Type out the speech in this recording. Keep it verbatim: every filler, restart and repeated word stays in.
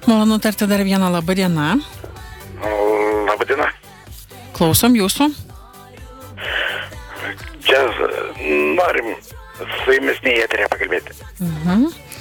Malonu tarti dar vieną labą dieną. Labą dieną. Klausom jūsų. Čia norim su jumis neįterė pakalbėti. Mhm.